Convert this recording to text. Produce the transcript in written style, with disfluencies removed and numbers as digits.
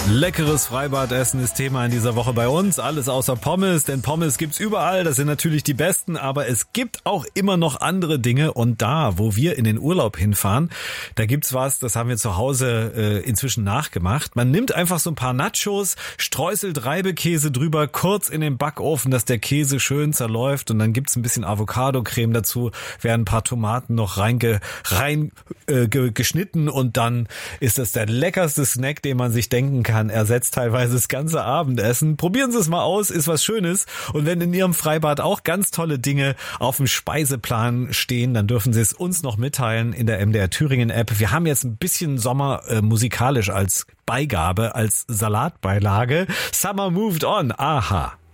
Leckeres Freibadessen ist Thema in dieser Woche bei uns. Alles außer Pommes, denn Pommes gibt's überall. Das sind natürlich die besten, aber es gibt auch immer noch andere Dinge. Und da, wo wir in den Urlaub hinfahren, da gibt's was, das haben wir zu Hause inzwischen nachgemacht. Man nimmt einfach so ein paar Nachos, streuselt Reibekäse drüber, kurz in den Backofen, dass der Käse schön zerläuft. Und dann gibt's ein bisschen Avocado-Creme dazu, werden ein paar Tomaten noch geschnitten. Und dann ist das der leckerste Snack, den man sich denken kann. Ersetzt teilweise das ganze Abendessen. Probieren Sie es mal aus, ist was Schönes. Und wenn in Ihrem Freibad auch ganz tolle Dinge auf dem Speiseplan stehen, dann dürfen Sie es uns noch mitteilen in der MDR Thüringen App. Wir haben jetzt ein bisschen Sommer musikalisch als Beigabe, als Salatbeilage. Summer Moved On, aha.